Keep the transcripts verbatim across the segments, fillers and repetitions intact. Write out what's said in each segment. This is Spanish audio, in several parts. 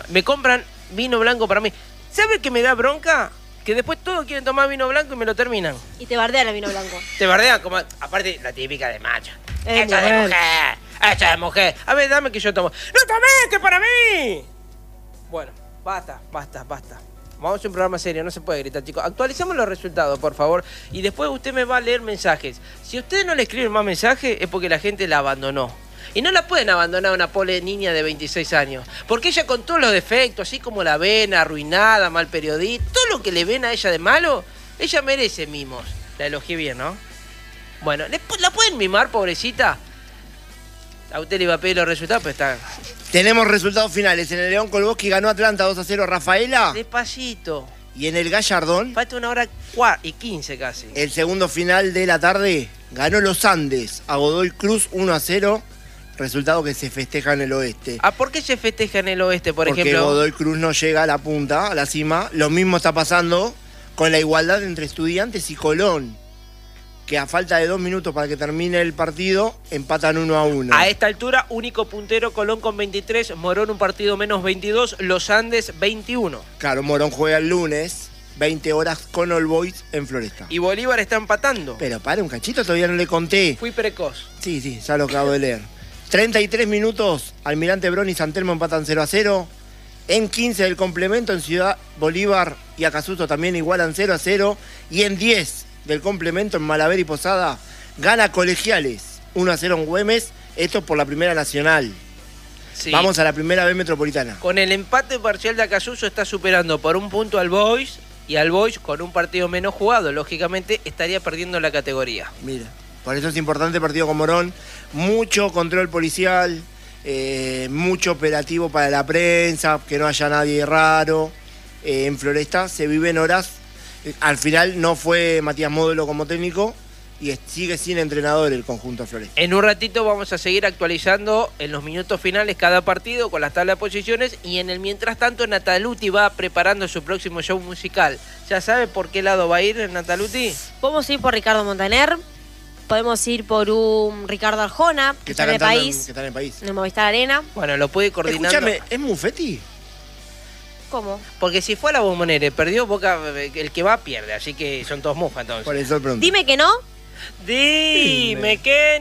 Me compran vino blanco para mí. ¿Sabes qué me da bronca? Que después todos quieren tomar vino blanco y me lo terminan. Y te bardean el vino blanco. Te bardean como... Aparte, la típica de macho. Es Esto es de mujer. Esto es de mujer. A ver, dame que yo tomo. ¡No tomé! ¡Que para mí! Bueno, basta, basta, basta. Vamos a hacer un programa serio, no se puede gritar, chicos. Actualicemos los resultados, por favor. Y después usted me va a leer mensajes. Si usted no le escribe más mensajes, es porque la gente la abandonó. Y no la pueden abandonar una pobre niña de veintiséis años. Porque ella con todos los defectos, así como la ven arruinada, mal periodista, todo lo que le ven a ella de malo, ella merece mimos. La elogié bien, ¿no? Bueno, ¿la pueden mimar, pobrecita? A usted le iba a pedir los resultados, pero está... Tenemos resultados finales. En el León Kolboski ganó Atlanta dos a cero Rafaela. Despacito. Y en el Gallardón... Falta una hora y quince casi. El segundo final de la tarde ganó Los Andes a Godoy Cruz uno a cero. Resultado que se festeja en el oeste. ¿Ah, por qué se festeja en el oeste, por Porque ejemplo? Porque Godoy Cruz no llega a la punta, a la cima. Lo mismo está pasando con la igualdad entre Estudiantes y Colón, que a falta de dos minutos para que termine el partido, empatan uno a uno. A esta altura, único puntero Colón con veintitrés, Morón un partido menos veintidós, Los Andes veintiuno. Claro, Morón juega el lunes, veinte horas con All Boys en Floresta. Y Bolívar está empatando. Pero para un cachito, todavía no le conté. Fui precoz. Sí, sí, ya lo acabo de leer. treinta y tres minutos, Almirante Brown y San Telmo empatan cero a cero. En quince del complemento, en Ciudad Bolívar y Acasuso también igualan cero a cero. Y en diez del complemento, en Malaver y Posada, gana Colegiales uno a cero en Güemes. Esto por la Primera Nacional. Sí. Vamos a la Primera B Metropolitana. Con el empate parcial de Acasuso está superando por un punto al Boys. Y al Boys, con un partido menos jugado, lógicamente estaría perdiendo la categoría. Mira, por eso es importante el partido con Morón. Mucho control policial, eh, mucho operativo para la prensa, que no haya nadie raro. Eh, en Floresta se viven horas. Eh, al final no fue Matías Módulo como técnico y es, sigue sin entrenador el conjunto de Floresta. En un ratito vamos a seguir actualizando en los minutos finales cada partido con las tablas de posiciones, y en el mientras tanto Nataluti va preparando su próximo show musical. ¿Ya sabe por qué lado va a ir Nataluti? Podemos ir por Ricardo Montaner. Podemos ir por un Ricardo Arjona, que, que está en el país. En, que está en el país. En el Movistar Arena. Bueno, lo puede coordinar. Escúchame, ¿es Muffetti? ¿Cómo? Porque si fue a la Bombonera, perdió Boca, el que va pierde, así que son todos mufas entonces. Por eso pronto. Dime que no. Dime, Dime que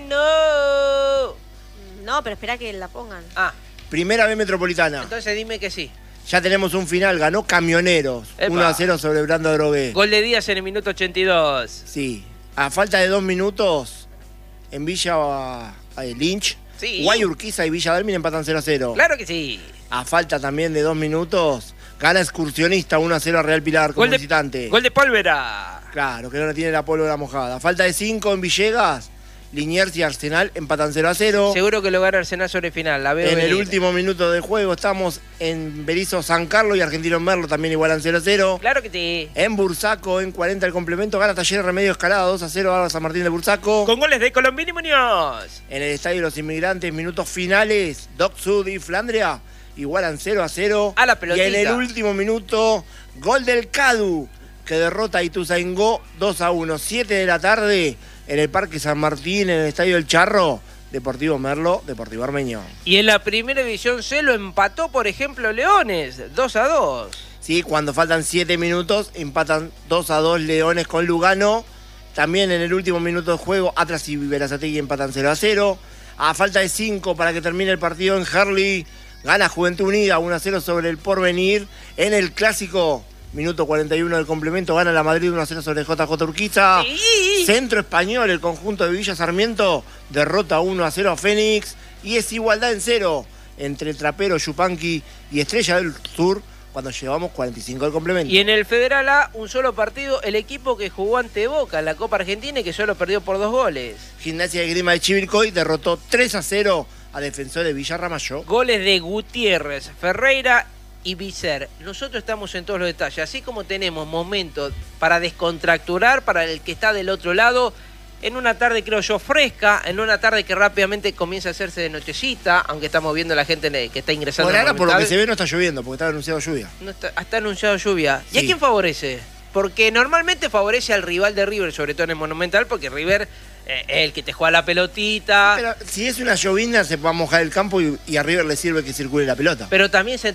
no. No, pero espera que la pongan. Ah. Primera B Metropolitana. Entonces dime que sí. Ya tenemos un final, ganó Camioneros. Epa. uno a cero sobre Brando Drogué. Gol de Díaz en el minuto ochenta y dos. Sí. A falta de dos minutos, en Villa eh, Lynch, sí. Guayurquiza y Villa Dálmine empatan cero a cero. Claro que sí. A falta también de dos minutos, gana Excursionista uno a cero a Real Pilar como gol de, visitante. Gol de Pólvora. Claro, que no tiene la pólvora mojada. A falta de cinco en Villegas, Liniers y Arsenal empatan cero a cero. Seguro que lo gana Arsenal sobre final. La veo en venir. el último minuto de juego estamos en Berizo San Carlos y Argentino Merlo también igualan cero a cero. Claro que sí. En Bursaco, en cuarenta el complemento, gana Talleres Remedio Escalada dos a cero a San Martín de Bursaco. Con goles de Colombini Muñoz. En el Estadio de los Inmigrantes, minutos finales, Doc Sud y Flandria igualan cero a cero. A la pelotita. Y en el último minuto, gol del Cadu, que derrota a Ituzaingó dos a uno. siete de la tarde en el Parque San Martín, en el Estadio del Charro, Deportivo Merlo, Deportivo Armenio. Y en la primera división C lo empató, por ejemplo, Leones, dos a dos. Sí, cuando faltan siete minutos, empatan dos a dos Leones con Lugano. También en el último minuto de juego, Atlas y Verazategui empatan cero a cero. A falta de cinco para que termine el partido en Herli, gana Juventud Unida uno a cero sobre el Porvenir. En el clásico, minuto cuarenta y uno del complemento, gana la Madrid uno a cero sobre J J Urquiza. Sí. Centro Español, el conjunto de Villa Sarmiento, derrota uno a cero a Fénix. Y es igualdad en cero entre Trapero, Yupanqui y Estrella del Sur, cuando llevamos cuarenta y cinco del complemento. Y en el Federal A, un solo partido, el equipo que jugó ante Boca en la Copa Argentina y que solo perdió por dos goles. Gimnasia de Grima de Chivilcoy derrotó tres a cero a Defensor de Villa Ramallo. Goles de Gutiérrez, Ferreira y Vicer. Nosotros estamos en todos los detalles, así como tenemos momentos para descontracturar para el que está del otro lado, en una tarde creo yo fresca, en una tarde que rápidamente comienza a hacerse de nochecita, aunque estamos viendo a la gente que está ingresando. Por ahora, por lo que se ve, no está lloviendo, porque está anunciado lluvia. No está, está anunciado lluvia. ¿Y sí. a quién favorece? Porque normalmente favorece al rival de River, sobre todo en el Monumental, porque River eh, es el que te juega la pelotita. Pero si es una llovina, se va a mojar el campo y, y a River le sirve que circule la pelota. Pero también se